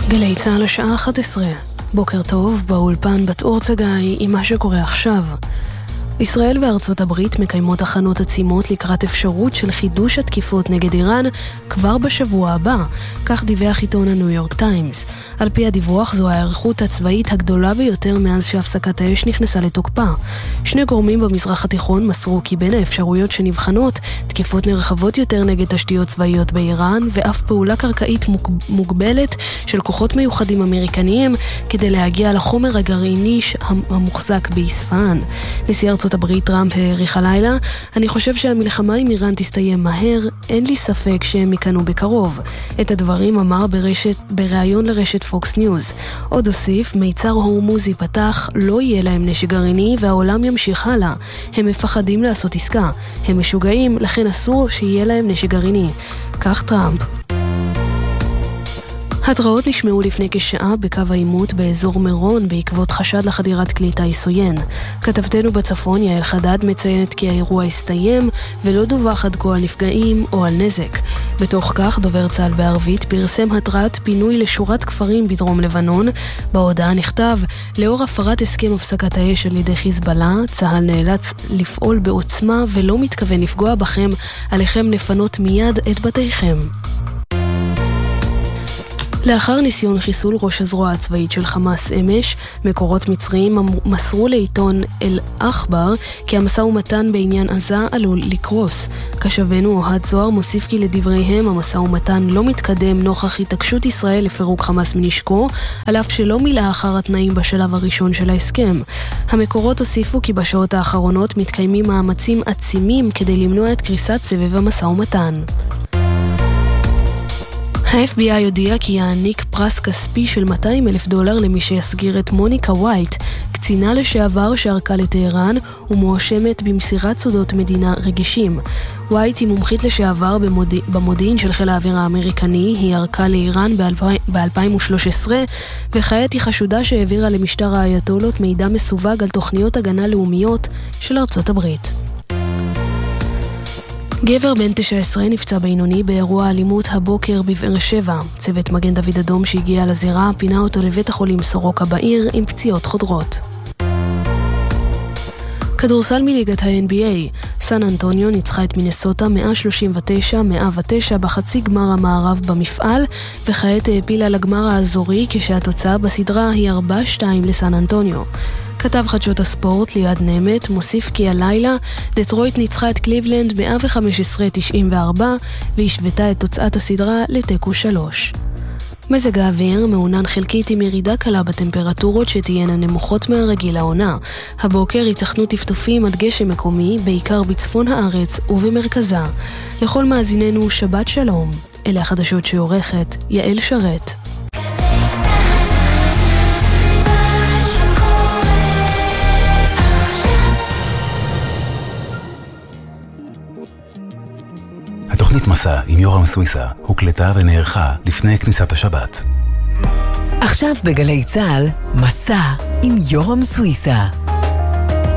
גלי צהל השעה 11. בוקר טוב, באולפן בת אור צגאי עם מה שקורה עכשיו. ישראל וארצות הברית מקיימות הכנות עצימות לקראת אפשרות של חידוש התקיפות נגד איראן כבר בשבוע הבא, כך דיווח עיתון הניו יורק טיימס. על פי הדיווח זו ההיערכות הצבאית הגדולה ביותר מאז שהפסקת האש נכנסה לתוקפה. שני גורמים במזרח התיכון מסרו כי בין האפשרויות שנבחנות, תקיפות נרחבות יותר נגד תשתיות צבאיות באיראן ואף פעולה קרקעית מוגבלת של כוחות מיוחדים אמריקניים כדי להגיע לחומר הגרעיני המוחזק באספהאן. נשיא ארצות הברית טראמפ העריך הלילה, אני חושב שהמלחמה עם איראן תסתיים מהר, אין לי ספק שהם יקנו בקרוב. את הדברים אמר בראיון לרשת פוקס ניוז. עוד הוסיף, מיצר הורמוז ייפתח, לא יהיה להם נשק גרעיני והעולם ימשיך הלאה. הם מפחדים לעשות עסקה. הם משוגעים, לכן אסור שיהיה להם נשק גרעיני. כך טראמפ. התראות נשמעו לפני כשעה בקו העימות באזור מירון בעקבות חשד לחדירת כלי טיס עוין. כתבתנו בצפון יעל חדד מציינת כי האירוע הסתיים ולא דווח עד כה על נפגעים או על נזק. בתוך כך דובר צה"ל בערבית פרסם התראת פינוי לשורת כפרים בדרום לבנון. בהודעה נכתב, לאור הפרת הסכם הפסקת האש על ידי חיזבאללה, צה"ל נאלץ לפעול בעוצמה ולא מתכוון לפגוע בכם, עליכם לפנות מיד את בתיכם. לאחר ניסיון חיסול ראש הזרוע הצבאית של חמאס אמש, מקורות מצריים מסרו לעיתון אל-אחבר כי המשא ומתן בעניין עזה עלול לקרוס. כשבנו אוהד זוהר מוסיף כי לדבריהם המשא ומתן לא מתקדם נוכח התעקשות ישראל לפירוק חמאס מנשקו, על אף שלא מילא אחר התנאים בשלב הראשון של ההסכם. המקורות הוסיפו כי בשעות האחרונות מתקיימים מאמצים עצימים כדי למנוע את קריסת סבב המשא ומתן. ה-FBI הודיע כי יעניק פרס כספי של $200,000 למי שיסגיר את מוניקה ווייט, קצינה לשעבר שערקה לטהרן ומואשמת במסירת סודות מדינה רגישים. ווייט היא מומחית לשעבר במודיעין של חיל האוויר האמריקני, היא ערקה לאיראן ב-2013 וכעת היא חשודה שהעבירה למשטר האייתולות מידע מסווג על תוכניות הגנה לאומיות של ארצות הברית. גבר בן 19 נפצע בינוני באירוע אלימות הבוקר בבאר שבע. צוות מגן דוד אדום שהגיע לזירה פינה אותו לבית החולים סורוקה בעיר עם פציעות חודרות. כדורסל מליגת ה-NBA, סן אנטוניו ניצחה את מינסוטה 139-109 בחצי גמר המערב במפעל, וכעת העפילה לגמר האזורי כשהתוצאה בסדרה היא 4-2 לסן אנטוניו. כתב חדשות הספורט ליעד נמת מוסיף כי הלילה דטרויט ניצחה את קליבלנד 115-94 והשוותה את תוצאת הסדרה לתיקו 3. מזג האוויר מעונן חלקית עם ירידה קלה בטמפרטורות שתהיינה נמוכות מהרגיל העונה. הבוקר ייתכנו טפטופים עד גשם מקומי, בעיקר בצפון הארץ ובמרכזה. לכל מאזיננו שבת שלום. אלה החדשות שעורכת יעל שרת. תוכנית מסע עם יורם סוויסה הוקלטה ונערכה לפני כניסת השבת. עכשיו בגלי צהל, מסע עם יורם סוויסה.